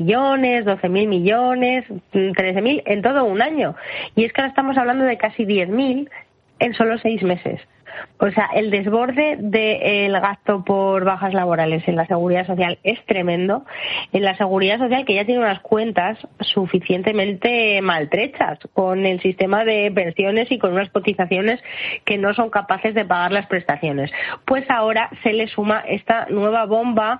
millones, 12.000 millones, 13.000 en todo un año. Y es que ahora estamos hablando de casi 10.000 en solo 6 meses. O sea, el desborde del gasto por bajas laborales en la Seguridad Social es tremendo. En la Seguridad Social, que ya tiene unas cuentas suficientemente maltrechas con el sistema de pensiones y con unas cotizaciones que no son capaces de pagar las prestaciones. Pues ahora se le suma esta nueva bomba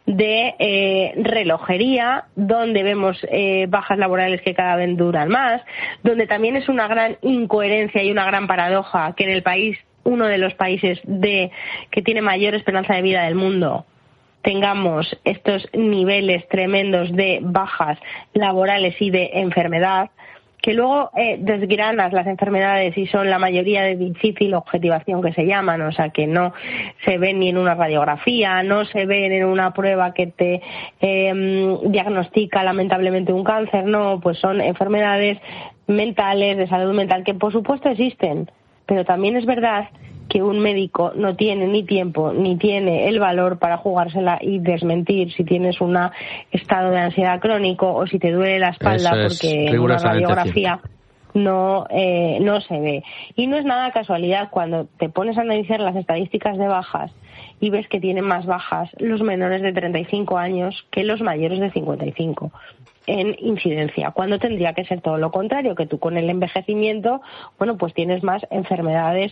de relojería, donde vemos bajas laborales que cada vez duran más, donde también es una gran incoherencia y una gran paradoja que en el país, uno de los países que tiene mayor esperanza de vida del mundo, tengamos estos niveles tremendos de bajas laborales y de enfermedad, que luego desgranas las enfermedades y son la mayoría de difícil objetivación, que se llaman, o sea que no se ven ni en una radiografía, no se ven en una prueba que te diagnostica lamentablemente un cáncer, no, pues son enfermedades mentales, de salud mental, que por supuesto existen. Pero también es verdad que un médico no tiene ni tiempo ni tiene el valor para jugársela y desmentir si tienes un estado de ansiedad crónico o si te duele la espalda, porque en una radiografía no se ve. Y no es nada casualidad cuando te pones a analizar las estadísticas de bajas y ves que tienen más bajas los menores de 35 años que los mayores de 55 en incidencia, cuando tendría que ser todo lo contrario, que tú con el envejecimiento, bueno, pues tienes más enfermedades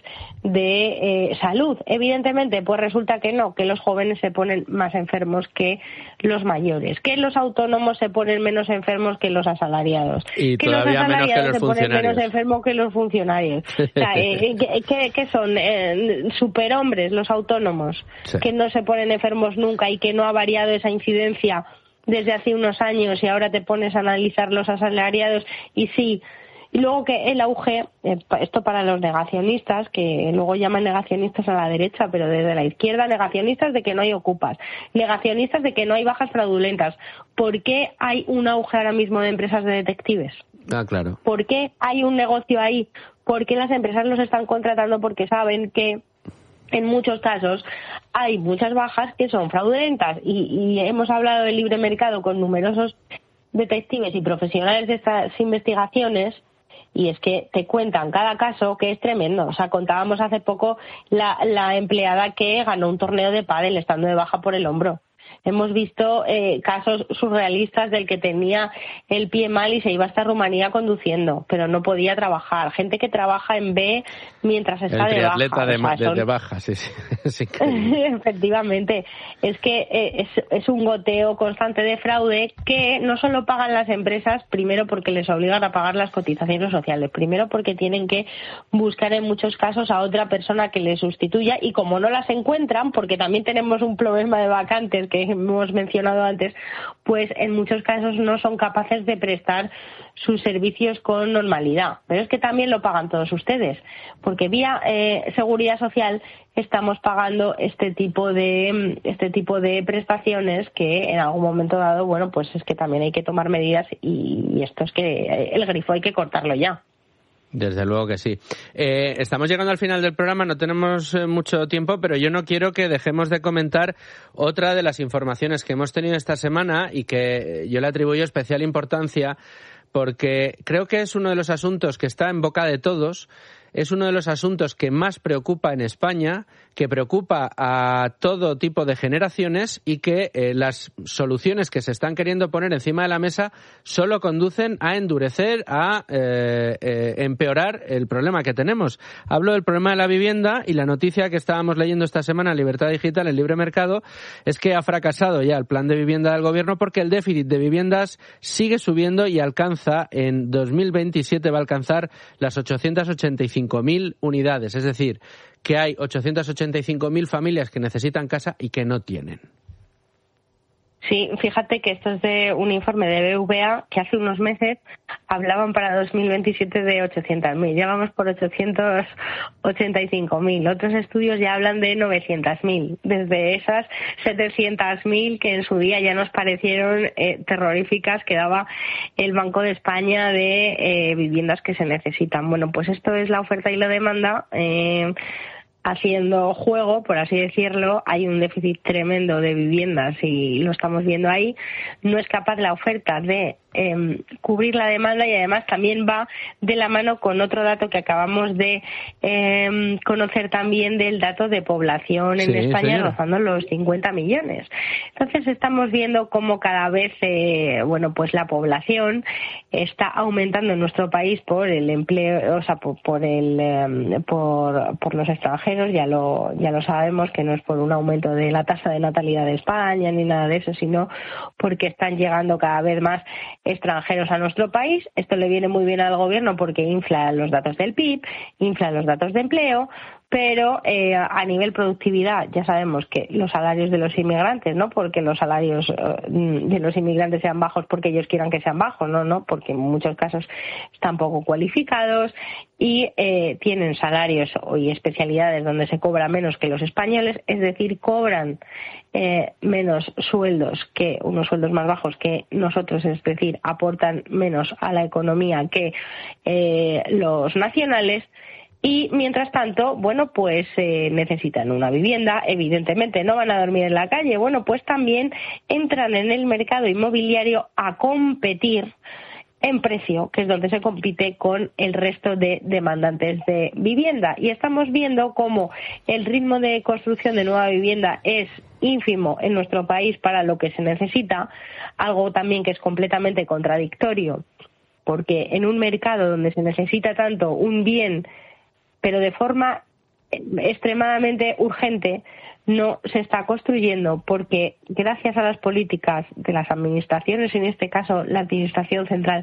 de salud. Evidentemente, pues resulta que no, que los jóvenes se ponen más enfermos que los mayores, que los autónomos se ponen menos enfermos que los asalariados, y que los asalariados se ponen menos enfermos que los funcionarios. O sea, ¿qué son? Superhombres los autónomos, sí, que no se ponen enfermos nunca y que no ha variado esa incidencia desde hace unos años, y ahora te pones a analizar los asalariados y sí. Y luego que el auge, esto para los negacionistas, que luego llaman negacionistas a la derecha, pero desde la izquierda, negacionistas de que no hay ocupas, negacionistas de que no hay bajas fraudulentas. ¿Por qué hay un auge ahora mismo de empresas de detectives? Ah, claro. ¿Por qué hay un negocio ahí? ¿Por qué las empresas los están contratando? Porque saben que en muchos casos hay muchas bajas que son fraudulentas y hemos hablado del libre mercado con numerosos detectives y profesionales de estas investigaciones y es que te cuentan cada caso que es tremendo. O sea, contábamos hace poco la empleada que ganó un torneo de pádel estando de baja por el hombro. Hemos visto casos surrealistas del que tenía el pie mal y se iba hasta Rumanía conduciendo, pero no podía trabajar. Gente que trabaja en B mientras está de baja. El triatleta de baja, sí. Efectivamente. Es que es un goteo constante de fraude que no solo pagan las empresas, primero porque les obligan a pagar las cotizaciones sociales, primero porque tienen que buscar en muchos casos a otra persona que les sustituya y como no las encuentran, porque también tenemos un problema de vacantes que hemos mencionado antes, pues en muchos casos no son capaces de prestar sus servicios con normalidad. Pero es que también lo pagan todos ustedes, porque vía Seguridad Social estamos pagando este tipo de prestaciones que en algún momento dado, bueno, pues es que también hay que tomar medidas y esto es que el grifo hay que cortarlo ya. Desde luego que sí. Estamos llegando al final del programa, no tenemos mucho tiempo, pero yo no quiero que dejemos de comentar otra de las informaciones que hemos tenido esta semana y que yo le atribuyo especial importancia porque creo que es uno de los asuntos que está en boca de todos, es uno de los asuntos que más preocupa en España, que preocupa a todo tipo de generaciones y que las soluciones que se están queriendo poner encima de la mesa solo conducen a endurecer, a empeorar el problema que tenemos. Hablo del problema de la vivienda y la noticia que estábamos leyendo esta semana en Libertad Digital, en Libre Mercado, es que ha fracasado ya el plan de vivienda del Gobierno porque el déficit de viviendas sigue subiendo y alcanza, en 2027 va a alcanzar las 885.000 unidades, es decir, que hay 885.000 familias que necesitan casa y que no tienen. Sí, fíjate que esto es de un informe de BVA que hace unos meses hablaban para 2027 de 800.000. Ya vamos por 885.000. Otros estudios ya hablan de 900.000. Desde esas 700.000 que en su día ya nos parecieron terroríficas que daba el Banco de España de viviendas que se necesitan. Bueno, pues esto es la oferta y la demanda. haciendo juego, por así decirlo. Hay un déficit tremendo de viviendas y lo estamos viendo ahí. No es capaz la oferta de cubrir la demanda, y además también va de la mano con otro dato que acabamos de conocer también, del dato de población en España, rozando los 50 millones. Entonces estamos viendo cómo cada vez pues la población está aumentando en nuestro país por el empleo, o sea, por los extranjeros. Ya lo sabemos, que no es por un aumento de la tasa de natalidad de España ni nada de eso, sino porque están llegando cada vez más extranjeros a nuestro país. Esto le viene muy bien al gobierno porque infla los datos del PIB, infla los datos de empleo, pero a nivel productividad ya sabemos que los salarios de los inmigrantes, no porque los salarios de los inmigrantes sean bajos porque ellos quieran que sean bajos, no, porque en muchos casos están poco cualificados y tienen salarios y especialidades donde se cobra menos que los españoles, es decir, cobran menos sueldos, que unos sueldos más bajos que nosotros, es decir, aportan menos a la economía que los nacionales. Y mientras tanto, necesitan una vivienda, evidentemente no van a dormir en la calle, pues también entran en el mercado inmobiliario a competir en precio, que es donde se compite con el resto de demandantes de vivienda. Y estamos viendo cómo el ritmo de construcción de nueva vivienda es ínfimo en nuestro país para lo que se necesita, algo también que es completamente contradictorio, porque en un mercado donde se necesita tanto un bien, pero de forma extremadamente urgente, no se está construyendo, porque gracias a las políticas de las administraciones, en este caso la Administración Central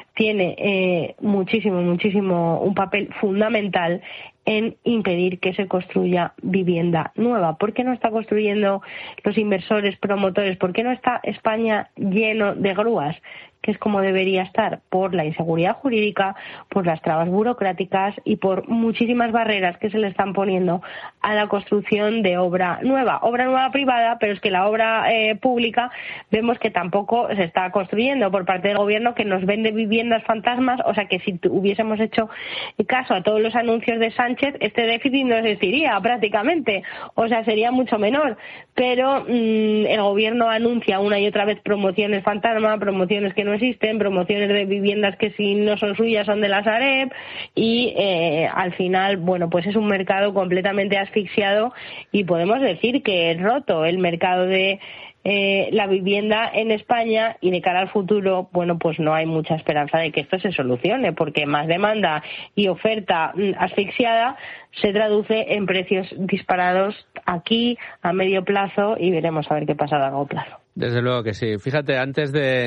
tiene muchísimo un papel fundamental en impedir que se construya vivienda nueva. ¿Por qué no está construyendo los inversores, promotores? ¿Por qué no está España lleno de grúas, que es como debería estar? Por la inseguridad jurídica, por las trabas burocráticas y por muchísimas barreras que se le están poniendo a la construcción de obra nueva privada, pero es que la obra pública vemos que tampoco se está construyendo por parte del gobierno, que nos vende viviendas fantasmas. O sea que si hubiésemos hecho caso a todos los anuncios de Sánchez, este déficit no existiría prácticamente, o sea, sería mucho menor. Pero el gobierno anuncia una y otra vez promociones fantasma, promociones que no existen, promociones de viviendas que si no son suyas son de la Sareb, y al final, pues es un mercado completamente asfixiado, y podemos decir que es roto el mercado de la vivienda en España, y de cara al futuro, pues no hay mucha esperanza de que esto se solucione, porque más demanda y oferta asfixiada se traduce en precios disparados aquí a medio plazo, y veremos a ver qué pasa a largo plazo. Desde luego que sí. Fíjate, antes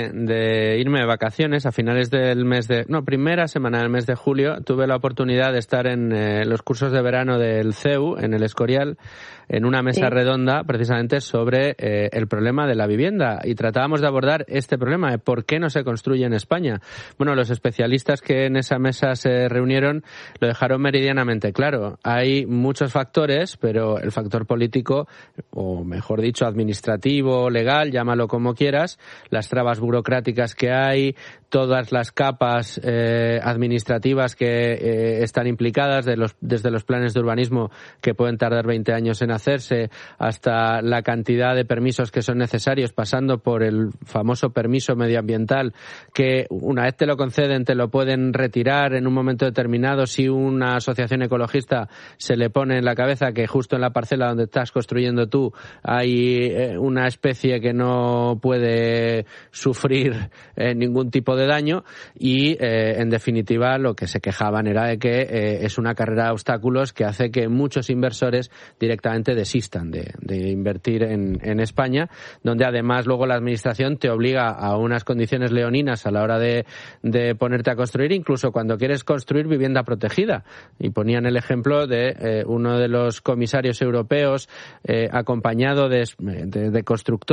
de irme de vacaciones, a finales del primera semana del mes de julio, tuve la oportunidad de estar en los cursos de verano del CEU, en el Escorial, en una mesa redonda precisamente sobre el problema de la vivienda, y tratábamos de abordar este problema de por qué no se construye en España. Bueno, los especialistas que en esa mesa se reunieron lo dejaron meridianamente claro. Hay muchos factores, pero el factor político, o mejor dicho, administrativo, legal, llámalo como quieras, las trabas burocráticas que hay, todas las capas administrativas que están implicadas, desde los planes de urbanismo que pueden tardar 20 años en hacerse, hasta la cantidad de permisos que son necesarios, pasando por el famoso permiso medioambiental, que una vez te lo conceden te lo pueden retirar en un momento determinado si una asociación ecologista se le pone en la cabeza que justo en la parcela donde estás construyendo tú hay una especie que no puede sufrir ningún tipo de daño, y en definitiva lo que se quejaban era de que es una carrera de obstáculos que hace que muchos inversores directamente desistan de invertir en España, donde además luego la administración te obliga a unas condiciones leoninas a la hora de ponerte a construir, incluso cuando quieres construir vivienda protegida. Y ponían el ejemplo de uno de los comisarios europeos acompañado de constructores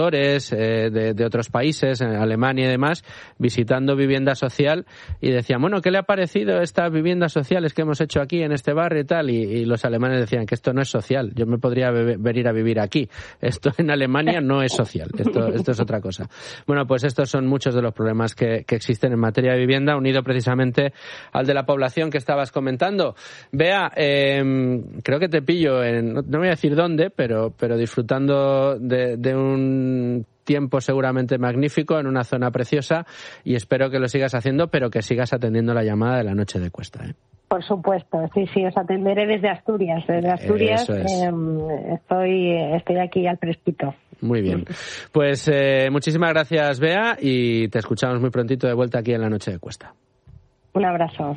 estudiantes de otros países, en Alemania y demás, visitando vivienda social y decían, bueno, ¿qué le ha parecido estas viviendas sociales que hemos hecho aquí en este barrio y tal? Y los alemanes decían que esto no es social, yo me podría venir a vivir aquí. Esto en Alemania no es social, esto es otra cosa. Bueno, pues estos son muchos de los problemas que existen en materia de vivienda, unido precisamente al de la población que estabas comentando. Bea, creo que te pillo no voy a decir dónde, pero disfrutando de un tiempo seguramente magnífico en una zona preciosa, y espero que lo sigas haciendo, pero que sigas atendiendo la llamada de la Noche de Cuesta, ¿eh? Por supuesto, sí, os atenderé desde Asturias. Desde Asturias estoy aquí al fresquito. Muy bien. Pues muchísimas gracias, Bea, y te escuchamos muy prontito de vuelta aquí en la Noche de Cuesta. Un abrazo.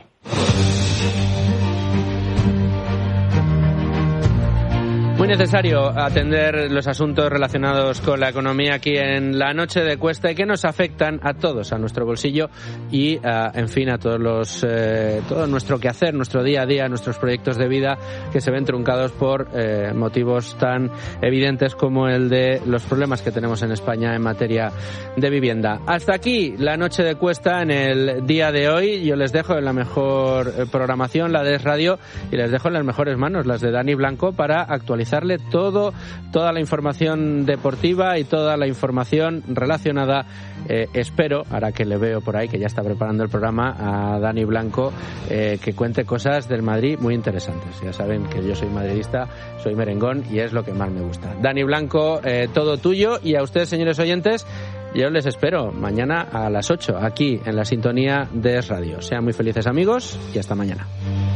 Muy necesario atender los asuntos relacionados con la economía aquí en la Noche de Cuesta y que nos afectan a todos, a nuestro bolsillo y, en fin, a todos todo nuestro quehacer, nuestro día a día, nuestros proyectos de vida que se ven truncados por motivos tan evidentes como el de los problemas que tenemos en España en materia de vivienda. Hasta aquí la Noche de Cuesta en el día de hoy. Yo les dejo en la mejor programación, la de Es Radio, y les dejo en las mejores manos, las de Dani Blanco, para actualizarle toda la información deportiva y toda la información relacionada, espero, ahora que le veo por ahí que ya está preparando el programa, a Dani Blanco, que cuente cosas del Madrid muy interesantes. Ya saben que yo soy madridista, soy merengón y es lo que más me gusta. Dani Blanco, todo tuyo, y a ustedes, señores oyentes, yo les espero mañana a las 8 aquí en la sintonía de Es Radio. Sean muy felices, amigos, y hasta mañana.